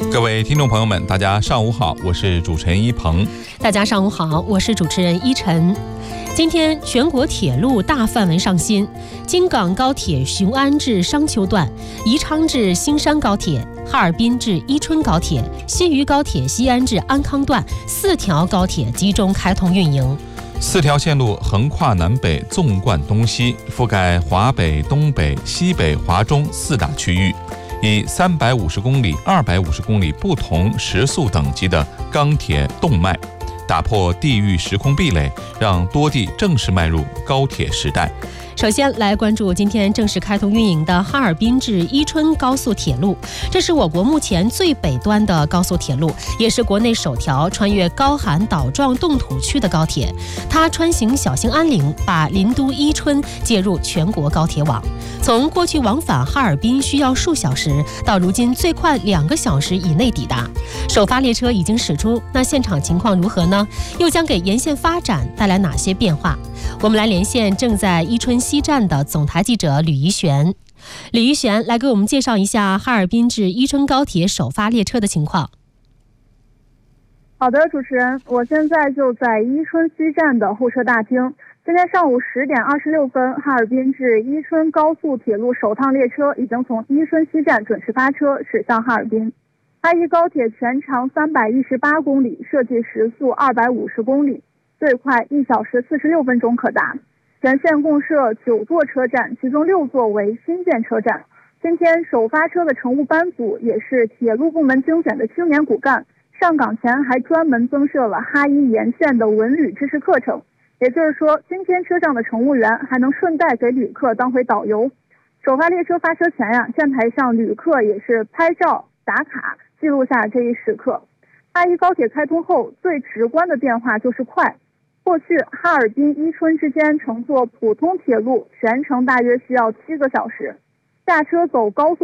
各位听众朋友们，大家上午好，我是主持人一鹏。 大家上午好，我是主持人依晨。今天全国铁路大范围上新，京港高铁雄安至商丘段、宜昌至新山高铁、哈尔滨至伊春高铁、西渝高铁西安至安康段4条高铁集中开通运营。 4条线路横跨南北，纵贯东西，覆盖华北、东北、西北、华中4大区域，以350公里、250公里不同时速等级的钢铁动脉，打破地域时空壁垒，让多地正式迈入高铁时代。 首先来关注今天正式开通运营的哈尔滨至伊春高速铁路，这是我国目前最北端的高速铁路，也是国内首条穿越高寒岛状冻土区的高铁。它穿行小兴安岭，把林都伊春接入全国高铁网。从过去往返哈尔滨需要数小时，到如今最快2个小时以内抵达。首发列车已经驶出，那现场情况如何呢？又将给沿线发展带来哪些变化？我们来连线正在伊春西站的总台记者吕怡璇。吕怡璇来给我们介绍一下哈尔滨至伊春高铁首发列车的情况。 好的，主持人，我现在就在伊春西站的候车大厅。今天上午10点26分，哈尔滨至伊春高速铁路首趟列车已经从伊春西站准时发车，驶向哈尔滨。哈伊高铁全长318公里，设计时速250公里，最快1小时46分钟可达。全线共设9座车站，其中6座为新建车站。今天首发车的乘务班组也是铁路部门精选的青年骨干，上岗前还专门增设了哈伊沿线的文旅知识课程。也就是说，今天车上的乘务员还能顺带给旅客当回导游。首发列车发车前站台上旅客也是拍照打卡，记录下这一时刻。哈伊高铁开通后，最直观的变化就是快。过去哈尔滨伊春之间乘坐普通铁路全程大约需要7个小时，下车走高速